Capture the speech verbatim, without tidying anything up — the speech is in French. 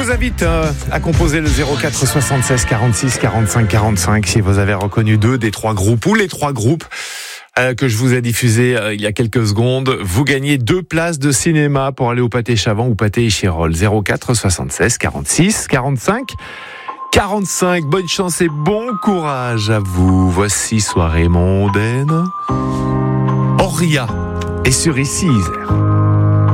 vous invite euh, à composer le zéro quatre soixante-seize quarante-six quarante-cinq quarante-cinq si vous avez reconnu deux des trois groupes ou les trois groupes euh, que je vous ai diffusés euh, il y a quelques secondes. Vous gagnez deux places de cinéma pour aller au Pâté Chavant ou Pâté Échirol. zéro quatre soixante-seize quarante-six quarante-cinq quarante-cinq. Bonne chance et bon courage à vous. Voici Soirée mondaine. Auria est sur Ici Isère.